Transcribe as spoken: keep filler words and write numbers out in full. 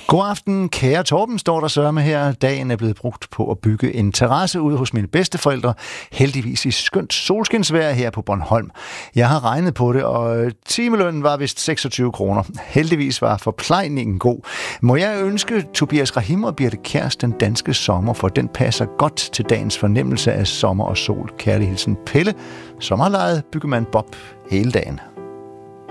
God aften, kære Torben, står der sørme her. Dagen er blevet brugt på at bygge en terrasse ude hos mine bedsteforældre. Heldigvis i skønt solskinsvejr her på Bornholm. Jeg har regnet på det, og timelønnen var vist seksogtyve kroner. Heldigvis var forplejningen god. Må jeg ønske Tobias Rahim og Birte Kjærs den danske sommer, for den passer godt til dagens fornemmelse af sommer og sol. Kærlig hilsen Pelle, sommerlejet byggemand Bob hele dagen.